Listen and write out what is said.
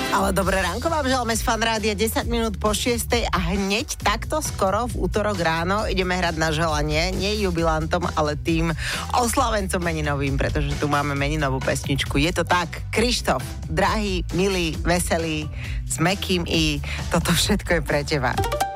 Ale dobré ránko vám želáme z Fan Rádia 10 minút po 6 a hneď takto skoro v útorok ráno ideme hrať na želanie, nie jubilantom, ale tým oslavencom meninovým, pretože tu máme meninovú pesničku. Je to tak, Krištof, drahý, milý, veselý, s mäkkým i toto všetko je pre teba.